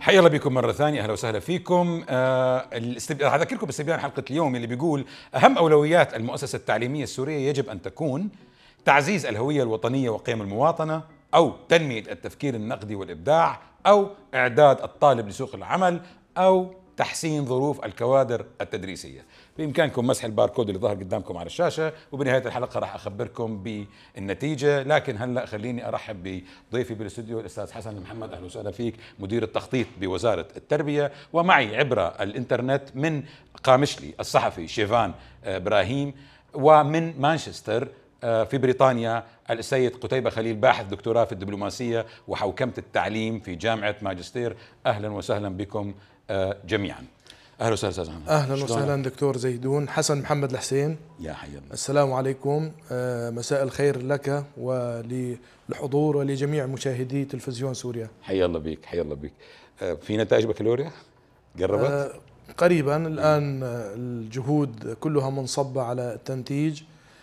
حيا الله بكم مرة ثانية، أهلا وسهلا فيكم. راح أذكركم باستبيان حلقة اليوم اللي بيقول أهم أولويات المؤسسة التعليمية السورية يجب أن تكون تعزيز الهوية الوطنية وقيم المواطنة، أو تنمية التفكير النقدي والإبداع، أو إعداد الطالب لسوق العمل، أو تحسين ظروف الكوادر التدريسية. بإمكانكم مسح الباركود اللي ظهر قدامكم على الشاشة، وبنهاية الحلقة راح أخبركم بالنتيجة. لكن هلأ خليني أرحب بضيفي بالاستوديو الأستاذ حسن محمد، أهلا وسهلا فيك، مدير التخطيط بوزارة التربية، ومعي عبر الإنترنت من قامشلي الصحفي شيفان إبراهيم، ومن مانشستر في بريطانيا السيد قتيبة خليل، باحث دكتوراه في الدبلوماسية وحوكمة التعليم في جامعة ماجستير. أهلا وسهلا بكم جميعا. اهلا وسهلا استاذ محمد. اهلا وسهلا دكتور زيدون. حسن محمد الحسين، يا حي الله. السلام عليكم، مساء الخير لك وللحضور ولجميع مشاهدي تلفزيون سوريا. حيا الله بك، حيا الله بك. في نتائج بكالوريا قربت؟ قريبا الان الجهود كلها منصبة على التنتيج.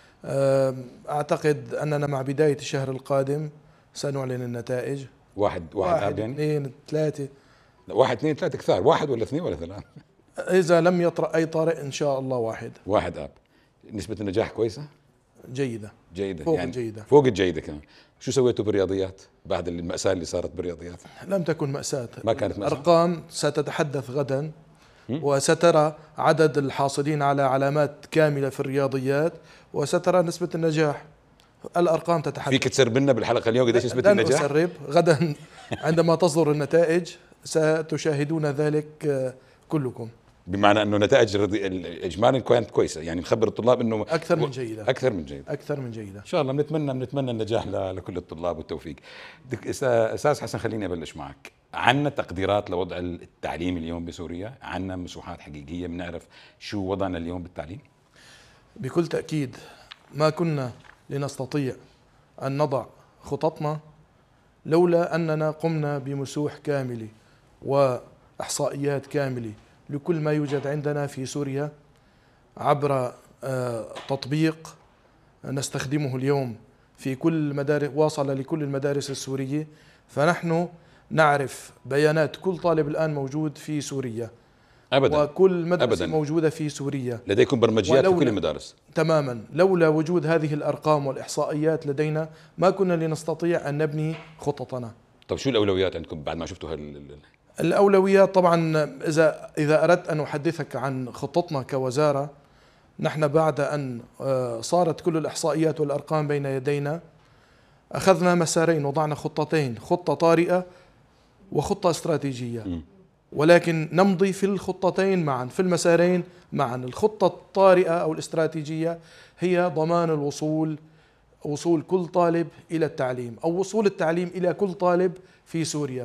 اعتقد اننا مع بداية الشهر القادم سنعلن النتائج. واحد اثنين ثلاثة. 1 2 3 كثار، 1 ولا 2 ولا 3؟ إذا لم يطرأ أي طارئ إن شاء الله واحد آب. نسبة النجاح كويسة؟ جيدة فوق يعني الجيدة، فوق الجيدة كمان. شو سويتوا بالرياضيات بعد المأساة اللي صارت بالرياضيات؟ لم تكن مأساة، ما كانت مأساة. الأرقام ستتحدث غدا، وسترى عدد الحاصلين على علامات كاملة في الرياضيات، وسترى نسبة النجاح. الأرقام تتحدث. فيك تسرب لنا بالحلقة اليوم قديش نسبة النجاح؟ لن أسرب، غدا عندما تصدر النتائج ستشاهدون ذلك كلكم. بمعنى انه نتائج اجمالا كانت كويسه، يعني نخبر الطلاب انه اكثر من جيده، اكثر من جيده ان شاء الله. بنتمنى النجاح لكل الطلاب والتوفيق. استاذ حسن، خليني ابلش معك. عندنا تقديرات لوضع التعليم اليوم بسوريا؟ عندنا مسوحات حقيقيه بنعرف شو وضعنا اليوم بالتعليم؟ بكل تاكيد ما كنا لنستطيع ان نضع خططنا لولا اننا قمنا بمسوح كامله واحصائيات كامله لكل ما يوجد عندنا في سوريا عبر تطبيق نستخدمه اليوم في كل المدارس، واصل لكل المدارس السورية. فنحن نعرف بيانات كل طالب الآن موجود في سوريا أبداً. وكل مدرسة موجودة في سوريا. لديكم برمجيات في كل المدارس تماما. لولا وجود هذه الأرقام والإحصائيات لدينا ما كنا لنستطيع أن نبني خططنا. طب شو الأولويات عندكم بعد ما شفتوا الأولويات؟ طبعا إذا أردت أن أحدثك عن خطتنا كوزارة، نحن بعد أن صارت كل الإحصائيات والأرقام بين يدينا أخذنا مسارين، وضعنا خطتين، خطة طارئة وخطة استراتيجية، ولكن نمضي في الخطتين معا، في المسارين معا. الخطة الطارئة أو الاستراتيجية هي ضمان وصول كل طالب إلى التعليم، أو وصول التعليم إلى كل طالب في سوريا.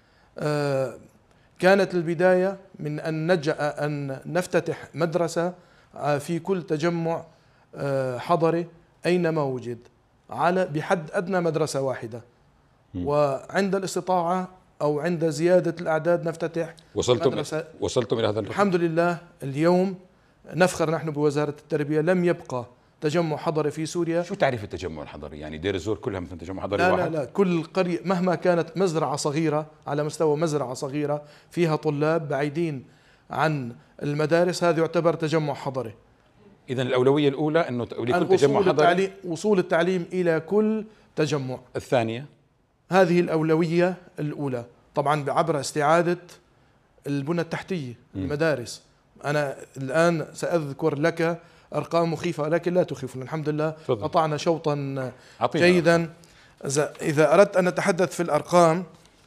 كانت البداية من أن نفتتح مدرسة في كل تجمع حضري أينما وجد، بحد أدنى مدرسة واحدة، وعند الاستطاعة أو عند زيادة الأعداد نفتتح مدرسة. وصلتم إلى هذا الحمد لله. اليوم نفخر نحن بوزارة التربية، لم يبقى تجمع حضري في سوريا. شو تعريف التجمع الحضري؟ يعني دير الزور كلها مثل تجمع حضري واحد؟ لا، كل قرية مهما كانت مزرعة صغيرة، على مستوى مزرعة صغيرة فيها طلاب بعيدين عن المدارس، هذا يعتبر تجمع حضري. إذن الأولوية الأولى أنه لكل تجمع حضري وصول التعليم إلى كل تجمع. الثانية، هذه الأولوية الأولى طبعا عبر استعادة البنى التحتية، المدارس. أنا الآن سأذكر لك أرقام مخيفة لكن لا تخيفنا، الحمد لله قطعنا شوطا جيدا. إذا أردت أن نتحدث في الأرقام،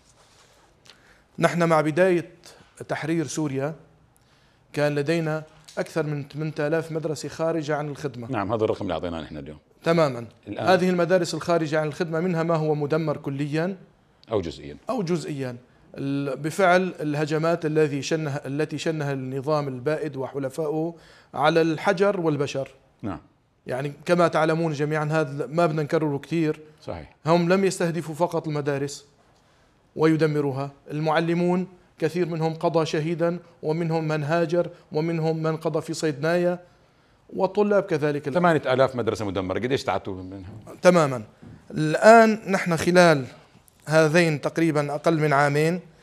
نحن مع بداية تحرير سوريا كان لدينا أكثر من 8000 مدرسة خارجة عن الخدمة. نعم، هذا الرقم اللي أعطيناه نحن اليوم تماما. هذه المدارس الخارجة عن الخدمة منها ما هو مدمر كليا أو جزئيا بفعل الهجمات التي شنها النظام البائد وحلفائه على الحجر والبشر. نعم، يعني كما تعلمون جميعا، هذا ما بدنا نكرره كثير. صحيح. هم لم يستهدفوا فقط المدارس ويدمروها، المعلمون كثير منهم قضى شهيدا، ومنهم من هاجر، ومنهم من قضى في صيدنايا، والطلاب كذلك. 8000 مدرسة مدمرة، قديش تعدتوا منها؟ تماما. الآن نحن خلال هذين تقريبا أقل من عامين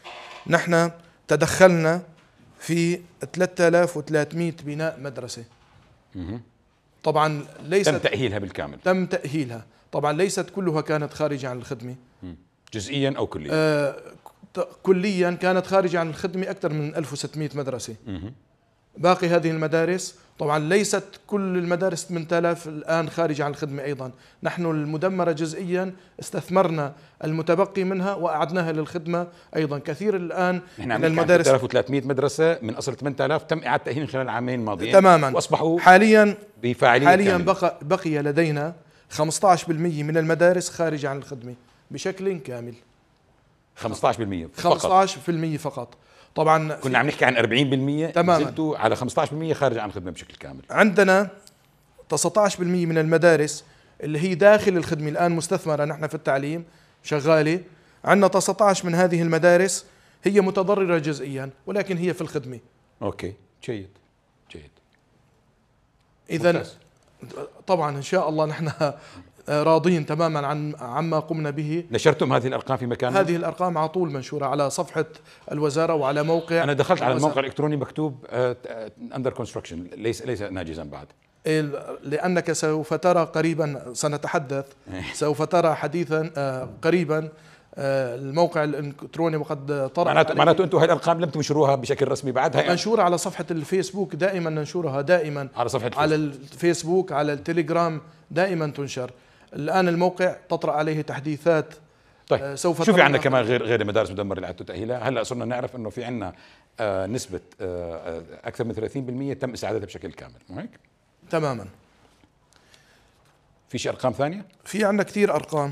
نحن تدخلنا في 3300 بناء مدرسة. طبعا ليست تم تأهيلها بالكامل. تم تأهيلها، طبعا ليست كلها كانت خارجة عن الخدمة. جزئيا أو كليا؟ كليا كانت خارجة عن الخدمة أكثر من 1600 مدرسة. باقي هذه المدارس طبعا ليست كل المدارس 8000 الآن خارجة عن الخدمة أيضا. نحن المدمرة جزئيا استثمرنا المتبقي منها وأعدناها للخدمة أيضا. كثير الآن من المدارس 3300 مدرسة من أصل 8000 تم إعادة تأهيل خلال العامين الماضيين تماما، وأصبحوا حاليا بفاعلية حاليا كاملة. بقي لدينا 15% من المدارس خارجة عن الخدمة بشكل كامل. 15% فقط. 15% فقط. طبعا كنا عم نحكي عن 40%. تماما. زدتوا على 15% خارج عن الخدمة بشكل كامل. عندنا 19% من المدارس اللي هي داخل الخدمة الآن مستثمرة، نحن في التعليم شغالة. عندنا 19 من هذه المدارس هي متضررة جزئيا ولكن هي في الخدمة. اوكي، جيد جيد. إذا طبعا إن شاء الله نحن راضين تماما عما قمنا به. نشرتم هذه الأرقام في مكان؟ هذه الأرقام على طول منشورة على صفحة الوزارة وعلى موقع. أنا دخلت على الموقع الإلكتروني مكتوب أندر كونستراكشن، ليس ناجزا بعد. لأنك سوف ترى قريبا، سنتحدث سوف ترى حديثا قريبا الموقع الإلكتروني وقد طرح. معناته أنتم هاي الأرقام لم تنشروها بشكل رسمي بعد؟ هي منشورة على صفحة الفيسبوك، دائما ننشرها دائما على صفحة على الفيسبوك، على التليجرام دائما تنشر. الآن الموقع تطرأ عليه تحديثات. طيب سوف شو في عندنا كمان غير المدارس المدمرة اللي عدتوا تأهيلها؟ هلا صرنا نعرف انه في عندنا نسبة اكثر من 30% تم استعادتها بشكل كامل، مو هيك؟ تماما. في شيء ارقام ثانية؟ في عندنا كثير ارقام.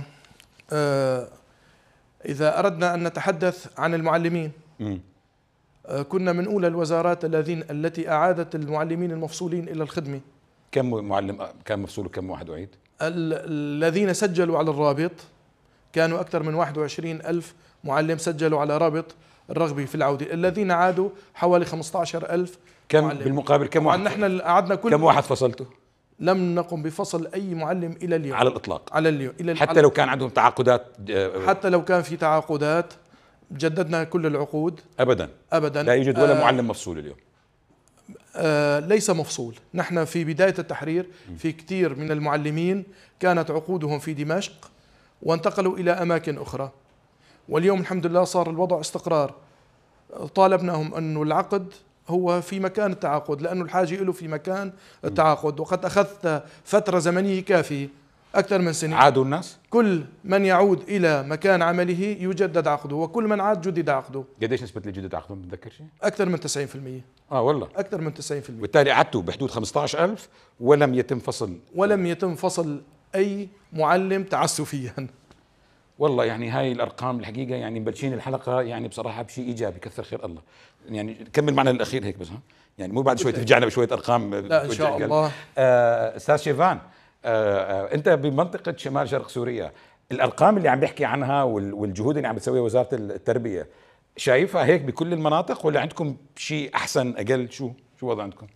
اذا اردنا ان نتحدث عن المعلمين، كنا من اولى الوزارات التي اعادت المعلمين المفصولين الى الخدمة. كم معلم كان مفصول وكم واحد أعيد؟ الذين سجلوا على الرابط كانوا أكثر من 21,000 معلم سجلوا على رابط الرغبة في العودة. الذين عادوا حوالي 15,000 كم معلم. بالمقابل كم واحد؟ نحن قعدنا كم واحد فصلته؟ لم نقم بفصل أي معلم إلى اليوم على الإطلاق. على اليوم حتى لو كان عندهم تعاقدات حتى لو كان في تعاقدات جددنا كل العقود. أبدا أبدا لا يوجد ولا معلم مفصول اليوم. ليس مفصول. نحن في بداية التحرير في كثير من المعلمين كانت عقودهم في دمشق وانتقلوا إلى أماكن أخرى، واليوم الحمد لله صار الوضع استقرار. طالبناهم أنه العقد هو في مكان التعاقد، لأنه الحاجة له في مكان التعاقد، وقد أخذت فترة زمنية كافية أكثر من سنة. عادوا الناس؟ كل من يعود إلى مكان عمله يجدد عقده، وكل من عاد جدد عقده. قديش نسبة اللي جدد عقدهم بتذكر شيء؟ أكثر من 90%. والله أكثر من 90%. بالتالي عدتوا بحدود 15,000 ولم يتم فصل أي معلم تعسفيا. والله يعني هاي الارقام الحقيقه يعني مبلشين الحلقه يعني بصراحه بشيء ايجابي، كثر خير الله. يعني كمل معنا الاخير هيك بس، يعني مو بعد شوي ترجعنا بشويه ارقام. لا ان شاء الله. استاذ شيفان، انت بمنطقه شمال شرق سوريا، الارقام اللي عم بيحكي عنها والجهود اللي عم بتسويها وزاره التربيه شايفها هيك بكل المناطق ولا عندكم شيء احسن اقل؟ شو وضع عندكم؟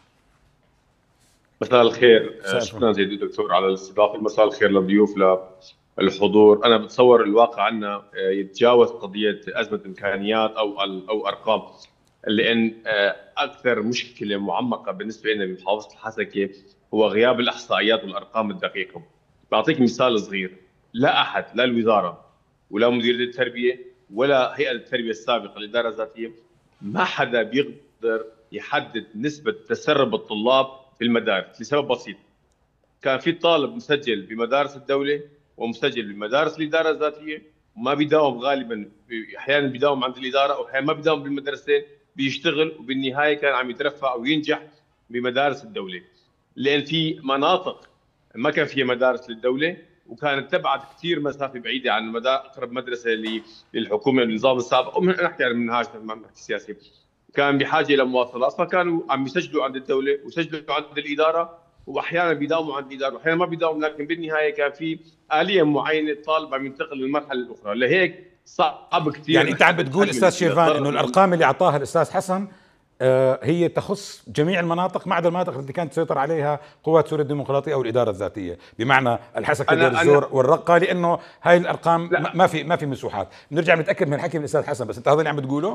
مساء الخير. شكرا سيدي الدكتور على الاستضافه. مساء الخير للضيوف للحضور. انا بتصور الواقع عندنا يتجاوز قضيه ازمه امكانيات او ارقام، لان اكثر مشكله معمقه بالنسبه لنا بمحافظه الحسكه هو غياب الاحصائيات والارقام الدقيقه. بعطيك مثال صغير، لا احد، لا الوزاره ولا مديريه التربيه ولا هيئه التربيه السابقه الاداره الذاتيه، ما حدا بيقدر يحدد نسبه تسرب الطلاب في المدارس لسبب بسيط. كان في طالب مسجل بمدارس الدوله ومسجل بمدارس الاداره الذاتيه وما بيداوم، غالبا احيانا بيداوم عند الاداره واحيانا ما بيداوم بالمدرستين، بيشتغل وبالنهايه كان عم يترفع وينجح بمدارس الدوله، لان في مناطق ما كان فيها مدارس للدوله وكانت تبعد كثير مسافه بعيده عن اقرب مدرسه للحكومه بالنظام السابق، نحكي عن المنهاج السياسي، كان بحاجه الى مواصلات، فكانوا عم يسجلوا عند الدوله ويسجلوا عند الاداره، واحيانا بيداوموا عند الاداره واحيانا ما بيداوموا، لكن بالنهايه كان في اليه معينه الطالب عم ينتقل للمرحله الاخرى، لهيك صعب كثير. يعني انت عم بتقول استاذ شيفان انه الارقام اللي اعطاها الاستاذ حسن هي تخص جميع المناطق ما عدا المناطق التي كانت تسيطر عليها قوات سوريا الديمقراطية أو الإدارة الذاتية، بمعنى الحسكة دير الزور والرقة، لأنه هاي الأرقام ما في مسوحات. نرجع نتأكد من الحكي من الأستاذ حسن، بس أنت هذا اللي عم بتقوله؟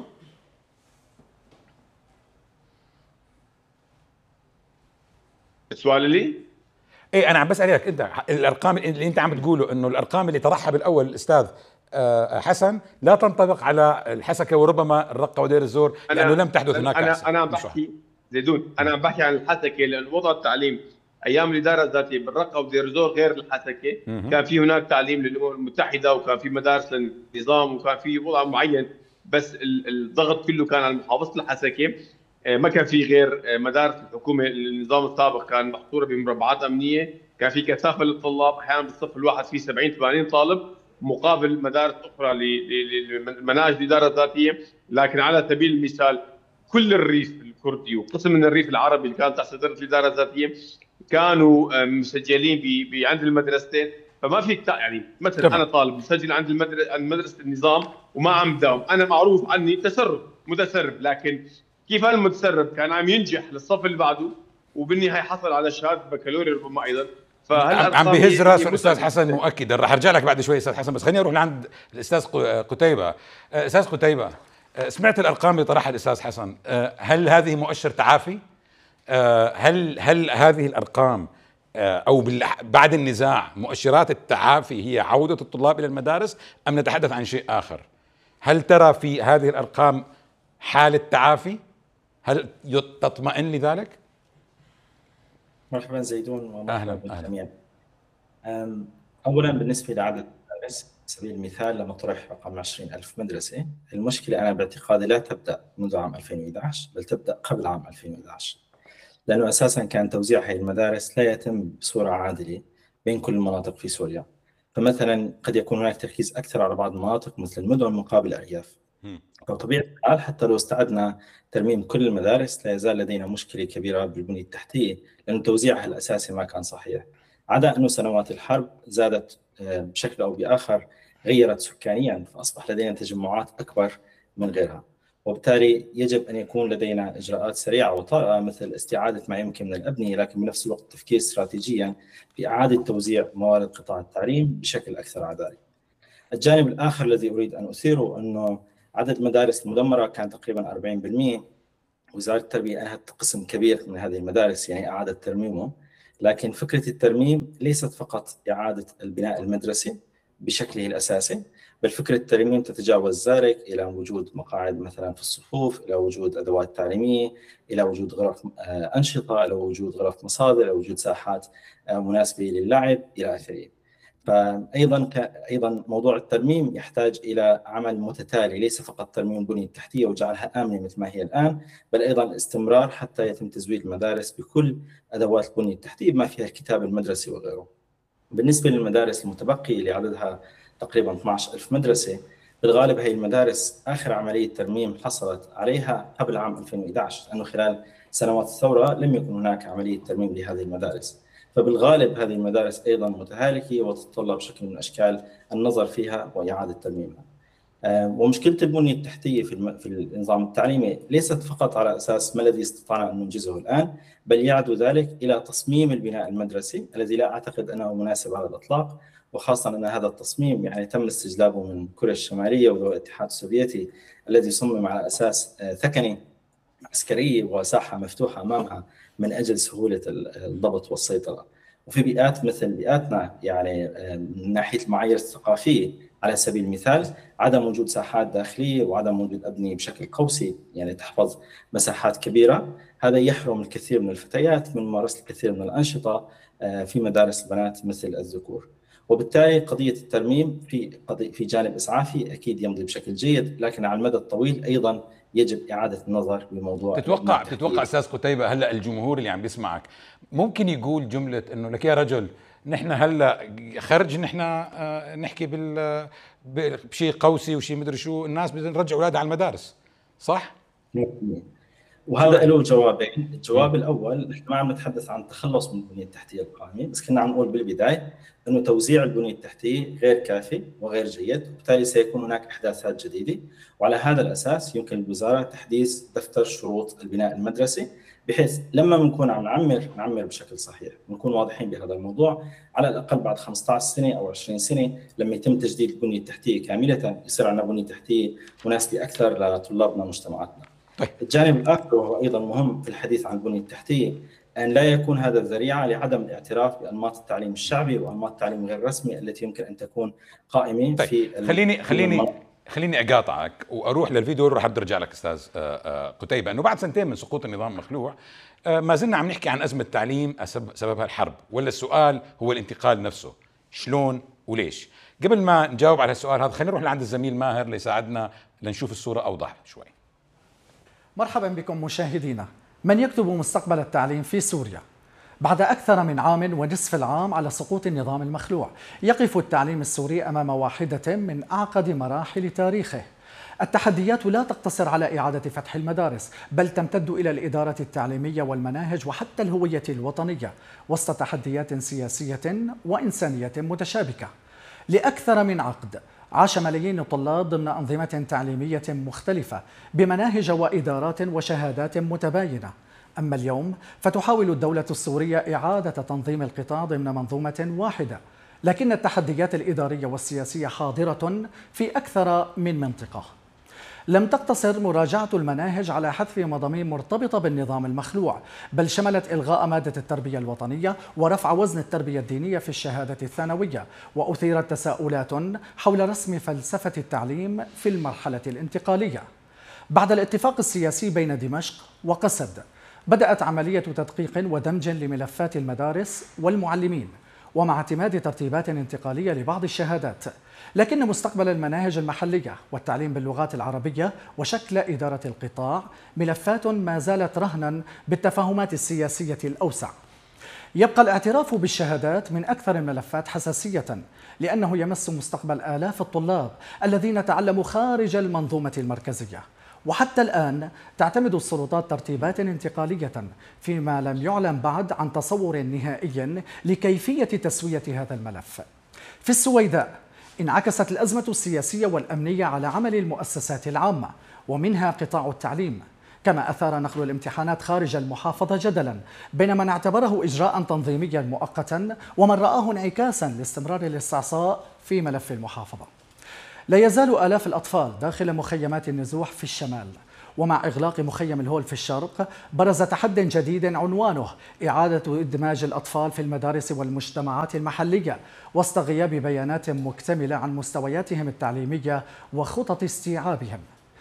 السؤال لي؟ ايه انا عم بسألك انت الارقام اللي انت عم بتقوله انه الارقام اللي طرحها بالاول الاستاذ حسن لا تنطبق على الحسكة وربما الرقة ودير الزور لانه لم تحدث هناك انا عم بحكي زيدون، انا عم بحكي عن الحسكة لان وضع التعليم ايام الاداره الذاتيه بالرقه ودير الزور غير الحسكة. كان في هناك تعليم للامم المتحده وكان في مدارس للنظام وكان في وضع معين، بس الضغط كله كان على محافظه الحسكة. ما كان في غير مدارس الحكومه. النظام السابق كان محصوره بمربعات امنيه، كان في كثافه للطلاب، احيانا بالصف الواحد في 70 80 طالب مقابل مدارس اخرى لمناهج الاداره الذاتيه. لكن على سبيل المثال كل الريف الكردي وقسم من الريف العربي اللي كان تحت سيطره الاداره الذاتيه كانوا مسجلين عند المدرستين. فما فيك يعني مثلا انا طالب مسجل عند مدرسه النظام وما عم داوم، انا معروف عني متسرب، لكن كيف المتسرب كان عم ينجح للصف اللي بعده وبالنهايه حصل على شهاده بكالوريا ربما ايضا. عم بيهز راسه الاستاذ حسن مؤكدا. رح ارجع لك بعد شوي استاذ حسن، بس خليني اروح لعند الاستاذ قتيبة. استاذ قتيبة، سمعت الارقام اللي طرحها الاستاذ حسن، هل هذه مؤشر تعافي؟ هل هذه الارقام او بعد النزاع مؤشرات التعافي هي عودة الطلاب الى المدارس ام نتحدث عن شيء اخر؟ هل ترى في هذه الارقام حالة تعافي؟ هل تطمئن لذلك؟ مرحبا زيدون ومرحبا بالجميع. أولا بالنسبة لعدد المدارس، على سبيل المثال لما طرح رقم 20,000 مدرسة، المشكلة أنا باعتقادي لا تبدأ منذ عام 2011 بل تبدأ قبل عام 2011، لأنه أساسا كان توزيع هذه المدارس لا يتم بصورة عادلة بين كل المناطق في سوريا. فمثلا قد يكون هناك تركيز أكثر على بعض المناطق مثل المدن مقابل الأرياف. فطبيعة الحال حتى لو استعدنا ترميم كل المدارس لا يزال لدينا مشكلة كبيرة بالبنية التحتية، لأن توزيعها الأساسي ما كان صحيح. عدا أنه سنوات الحرب زادت بشكل أو بآخر، غيرت سكانيا، فأصبح لدينا تجمعات أكبر من غيرها، وبالتالي يجب أن يكون لدينا إجراءات سريعة وطارئة مثل استعادة ما يمكن من الأبنية، لكن بنفس الوقت تفكير استراتيجيا في إعادة توزيع موارد قطاع التعليم بشكل أكثر عدالة. الجانب الآخر الذي أريد أن أثيره أنه عدد المدارس المدمرة كان تقريبا 40%. وزارة التربية أنهت قسم كبير من هذه المدارس، يعني أعادت ترميمه. لكن فكرة الترميم ليست فقط إعادة البناء المدرسي بشكله الأساسي، بل فكرة الترميم تتجاوز ذلك إلى وجود مقاعد مثلا في الصفوف، إلى وجود أدوات تعليمية، إلى وجود غرف أنشطة، إلى وجود غرف مصادر، إلى وجود ساحات مناسبة للعب إلى آخره. فأيضا موضوع الترميم يحتاج إلى عمل متتالي، ليس فقط ترميم البنية التحتية وجعلها آمنة مثل ما هي الآن، بل أيضا الاستمرار حتى يتم تزويد المدارس بكل أدوات البنية التحتية بما فيها الكتاب المدرسي وغيره. بالنسبة للمدارس المتبقية اللي عددها تقريبا 12,000 مدرسة، بالغالب هي المدارس آخر عملية ترميم حصلت عليها قبل عام 2011، لأنه خلال سنوات الثورة لم يكن هناك عملية ترميم لهذه المدارس. فبالغالب هذه المدارس أيضا متهالكة وتتطلب شكل من أشكال النظر فيها وإعادة ترميمها. ومشكلة البنية التحتية في النظام التعليمي ليست فقط على أساس ما الذي استطعنا أن ننجزه الآن، بل يعدو ذلك إلى تصميم البناء المدرسي الذي لا أعتقد أنه مناسب على الإطلاق، وخاصة أن هذا التصميم يعني تم استجلابه من كوريا الشمالية ودول الاتحاد السوفيتي الذي صمم على أساس ثكني عسكرية وساحة مفتوحة أمامها من أجل سهولة الضبط والسيطرة. وفي بيئات مثل بيئاتنا يعني من ناحية المعايير الثقافية على سبيل المثال عدم وجود ساحات داخلية وعدم وجود أبنية بشكل قوسي يعني تحفظ مساحات كبيرة، هذا يحرم الكثير من الفتيات من ممارسة الكثير من الأنشطة في مدارس البنات مثل الذكور. وبالتالي قضية الترميم في جانب إسعافي أكيد يمضي بشكل جيد، لكن على المدى الطويل أيضا يجب إعادة النظر بموضوع. تتوقع أستاذ قتيبة هلأ الجمهور اللي عم بيسمعك ممكن يقول جملة إنه لك يا رجل نحن هلأ خرج نحن نحكي بشيء قوسي وشيء مدري شو، الناس بدنا نرجع أولادها على المدارس، صح؟ وهذا له جوابين. الجواب الاول، نحن ما عم نتحدث عن التخلص من البنيه التحتيه القائمه، بس كنا عم نقول بالبدايه انه توزيع البنيه التحتيه غير كافي وغير جيد، وبالتالي سيكون هناك احداثات جديده، وعلى هذا الاساس يمكن الوزاره تحديث دفتر شروط البناء المدرسي، بحيث لما بنكون عم نعمر بشكل صحيح، بنكون واضحين بهذا الموضوع، على الاقل بعد 15 سنه او 20 سنه لما يتم تجديد البنيه التحتيه كامله، يصير عندنا بنيه تحتيه مناسبه اكثر لطلابنا ومجتمعاتنا. طيب. الجانب الآخر وهو أيضا مهم في الحديث عن البنية التحتية، أن لا يكون هذا ذريعة لعدم الاعتراف بأنماط التعليم الشعبي وأنماط التعليم غير الرسمي التي يمكن أن تكون قائمة. طيب. في خليني أقاطعك وأروح للفيديو، راح أرجع لك أستاذ قتيبة، أنه بعد سنتين من سقوط النظام المخلوع ما زلنا عم نحكي عن أزمة تعليم سببها الحرب، ولا السؤال هو الانتقال نفسه؟ شلون وليش؟ قبل ما نجاوب على السؤال هذا خلينا نروح لعند الزميل ماهر ليساعدنا لنشوف الصورة أوضح شوي. مرحبا بكم مشاهدينا. من يكتب مستقبل التعليم في سوريا؟ بعد أكثر من عام ونصف العام على سقوط النظام المخلوع، يقف التعليم السوري أمام واحدة من أعقد مراحل تاريخه. التحديات لا تقتصر على إعادة فتح المدارس، بل تمتد إلى الإدارة التعليمية والمناهج وحتى الهوية الوطنية، وسط تحديات سياسية وإنسانية متشابكة. لأكثر من عقد عاش ملايين الطلاب ضمن أنظمة تعليمية مختلفة بمناهج وإدارات وشهادات متباينة. أما اليوم فتحاول الدولة السورية إعادة تنظيم القطاع ضمن منظومة واحدة، لكن التحديات الإدارية والسياسية حاضرة في أكثر من منطقة. لم تقتصر مراجعة المناهج على حذف مضامين مرتبطة بالنظام المخلوع، بل شملت إلغاء مادة التربية الوطنية ورفع وزن التربية الدينية في الشهادة الثانوية، وأثيرت تساؤلات حول رسم فلسفة التعليم في المرحلة الانتقالية. بعد الاتفاق السياسي بين دمشق وقسد، بدأت عملية تدقيق ودمج لملفات المدارس والمعلمين، ومع اعتماد ترتيبات انتقالية لبعض الشهادات. لكن مستقبل المناهج المحلية والتعليم باللغات العربية وشكل إدارة القطاع ملفات ما زالت رهنا بالتفاهمات السياسية الأوسع. يبقى الاعتراف بالشهادات من أكثر الملفات حساسية، لأنه يمس مستقبل آلاف الطلاب الذين تعلموا خارج المنظومة المركزية. وحتى الآن تعتمد السلطات ترتيبات انتقالية، فيما لم يعلن بعد عن تصور نهائي لكيفية تسوية هذا الملف. في السويداء انعكست الأزمة السياسية والأمنية على عمل المؤسسات العامة ومنها قطاع التعليم، كما أثار نقل الامتحانات خارج المحافظة جدلا بين من اعتبره إجراء تنظيميا مؤقتا ومن رآه انعكاسا لاستمرار الاستعصاء في ملف المحافظة. لا يزال آلاف الأطفال داخل مخيمات النزوح في الشمال، ومع إغلاق مخيم الهول في الشرق برز تحدي جديد عنوانه إعادة إدماج الأطفال في المدارس والمجتمعات المحلية وسط غياب بيانات مكتملة عن مستوياتهم التعليمية وخطط استيعابهم.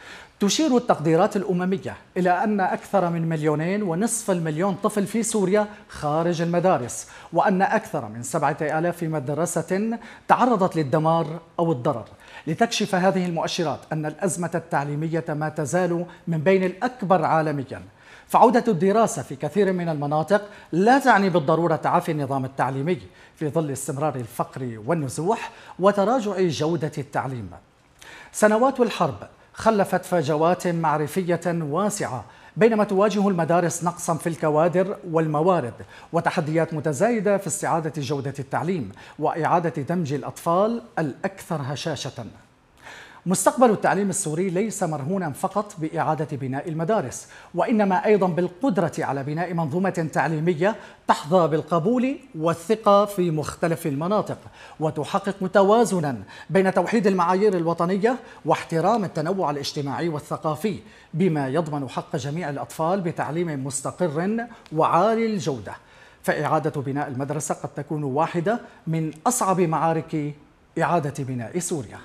تشير التقديرات الأممية إلى أن أكثر من 2.5 مليون طفل في سوريا خارج المدارس، وأن أكثر من 7,000 مدرسة تعرضت للدمار أو الضرر. لتكشف هذه المؤشرات أن الأزمة التعليمية ما تزال من بين الأكبر عالميا، فعودة الدراسة في كثير من المناطق لا تعني بالضرورة تعافي النظام التعليمي في ظل استمرار الفقر والنزوح وتراجع جودة التعليم. سنوات الحرب خلفت فجوات معرفية واسعة، بينما تواجه المدارس نقصا في الكوادر والموارد وتحديات متزايدة في استعادة جودة التعليم وإعادة دمج الأطفال الأكثر هشاشة. مستقبل التعليم السوري ليس مرهونا فقط بإعادة بناء المدارس، وإنما أيضا بالقدرة على بناء منظومة تعليمية تحظى بالقبول والثقة في مختلف المناطق، وتحقق توازنا بين توحيد المعايير الوطنية واحترام التنوع الاجتماعي والثقافي، بما يضمن حق جميع الأطفال بتعليم مستقر وعالي الجودة. فإعادة بناء المدرسة قد تكون واحدة من أصعب معارك إعادة بناء سوريا.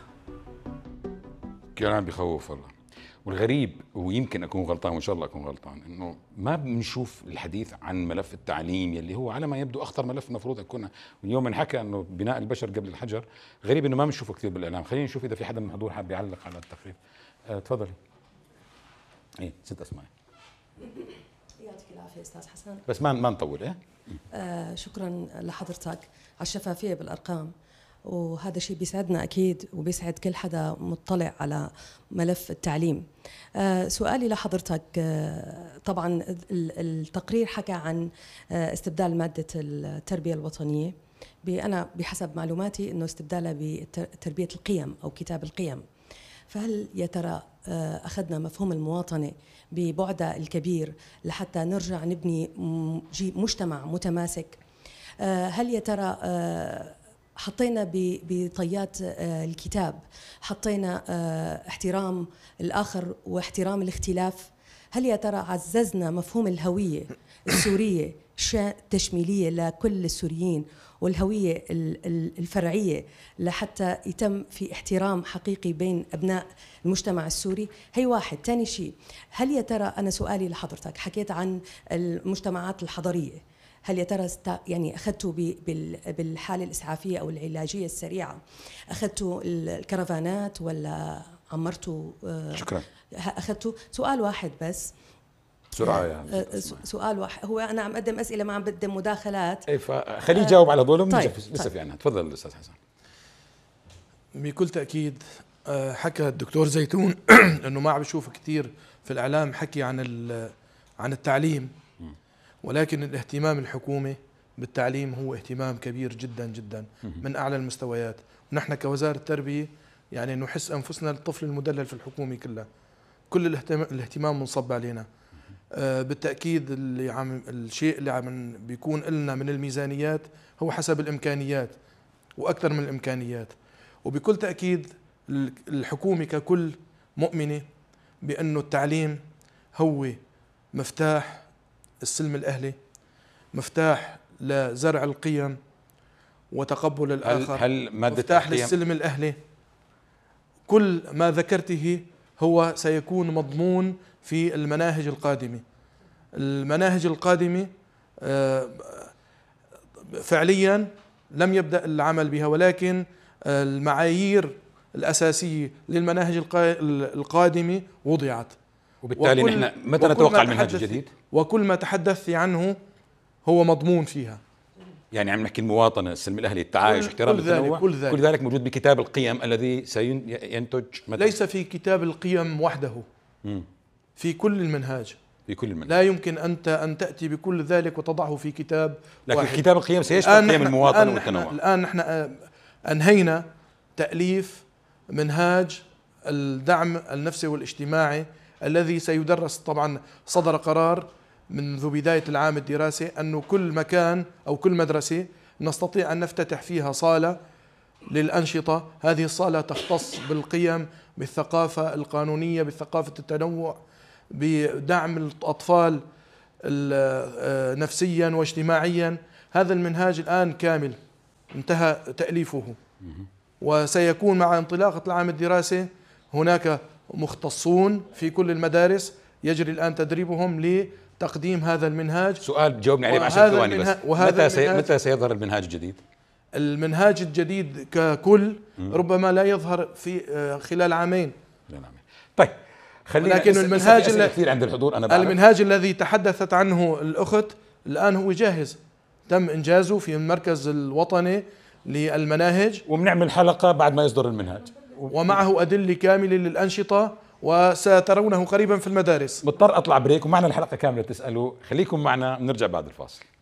كلام بخوف والله. والغريب، ويمكن اكون غلطان وان شاء الله اكون غلطان، انه ما بنشوف الحديث عن ملف التعليم يلي هو على ما يبدو اخطر ملف المفروض يكون. واليوم انحكى انه بناء البشر قبل الحجر، غريب انه ما بنشوفه كثير بالاعلام. خلينا نشوف اذا في حدا من الحضور حاب يعلق على التقرير. تفضلي. ايه ست اسماء. يعطيك العافيه استاذ حسن. بس ما نطول. شكرا لحضرتك على الشفافيه بالارقام. وهذا شيء بيسعدنا أكيد وبيسعد كل حدا مطلع على ملف التعليم. سؤالي لحضرتك، طبعا التقرير حكى عن استبدال مادة التربية الوطنية أنا بحسب معلوماتي أنه استبدالها بتربية القيم أو كتاب القيم. فهل يا ترى أخذنا مفهوم المواطنة ببعدها الكبير لحتى نرجع نبني مجتمع متماسك؟ هل يا ترى حطينا بطيات الكتاب، حطينا احترام الآخر واحترام الاختلاف؟ هل يا ترى عززنا مفهوم الهوية السورية التشميلية لكل السوريين والهوية الفرعية لحتى يتم في احترام حقيقي بين أبناء المجتمع السوري؟ هي واحد. تاني شيء، هل يا ترى أنا سؤالي لحضرتك حكيت عن المجتمعات الحضرية، هل يا ترى يعني أخذتوا بالحالة الإسعافية أو العلاجية السريعة أخذتوا الكرفانات ولا عمرتوا؟ شكرا. أخذتوا؟ سؤال واحد بس بسرعة يعني. سؤال واحد. هو أنا عم أقدم أسئلة ما عم بقدم مداخلات. اي فخليه يجاوب على هذول. طيب. لسه في عنا. تفضل أستاذ حسن. بكل تأكيد حكى الدكتور زيتون أنه ما عم بشوف كثير في الإعلام حكي عن التعليم، ولكن الاهتمام الحكومي بالتعليم هو اهتمام كبير جدا جدا من أعلى المستويات. ونحن كوزارة التربية يعني نحس أنفسنا الطفل المدلل في الحكومة كلها، كل الاهتمام منصب علينا. بالتأكيد الشيء اللي عم بيكون لنا من الميزانيات هو حسب الإمكانيات وأكثر من الإمكانيات. وبكل تأكيد الحكومة ككل مؤمنة بأنه التعليم هو مفتاح السلم الأهلي، مفتاح لزرع القيم وتقبل الآخر، هل مادة مفتاح للسلم الأهلي. كل ما ذكرته هو سيكون مضمون في المناهج القادمة. المناهج القادمة فعليا لم يبدأ العمل بها، ولكن المعايير الأساسية للمناهج القادمة وضعت. وبالتالي نحن متى نتوقع المنهاج الجديد؟ وكل ما تحدثت عنه هو مضمون فيها. يعني عم نحكي المواطنة، السلم الأهلي، التعايش، احترام التنوع، كل ذلك موجود بكتاب القيم الذي سينتج ليس في كتاب القيم وحده، في كل المنهاج. في كل المنهاج لا يمكن أنت أن تأتي بكل ذلك وتضعه في كتاب لكن واحد. كتاب القيم سيشمل قيم المواطنة والتنوع. الآن نحن أنهينا تأليف منهاج الدعم النفسي والاجتماعي الذي سيدرس. طبعا صدر قرار منذ بداية العام الدراسي أنه كل مكان أو كل مدرسة نستطيع أن نفتتح فيها صالة للأنشطة. هذه الصالة تختص بالقيم، بالثقافة القانونية، بثقافة التنوع، بدعم الأطفال نفسيا واجتماعيا. هذا المنهاج الآن كامل انتهى تأليفه، وسيكون مع انطلاقة العام الدراسي هناك مختصون في كل المدارس يجري الآن تدريبهم لتقديم هذا المنهاج. سؤال جاوبني عليه ب10 ثواني بس. متى سيظهر المنهاج الجديد؟ المنهاج الجديد ككل ربما لا يظهر في خلال عامين. طيب خلينا. لكن المنهاج كثير عند الحضور أنا بعرف. المنهاج الذي تحدثت عنه الأخت الآن هو جاهز، تم إنجازه في المركز الوطني للمناهج، وبنعمل حلقة بعد ما يصدر المنهاج ومعه أدلة كاملة للأنشطة، وسترونه قريبا في المدارس. مضطر أطلع بريك ومعنا الحلقة كاملة تسألوا. خليكم معنا، بنرجع بعد الفاصل.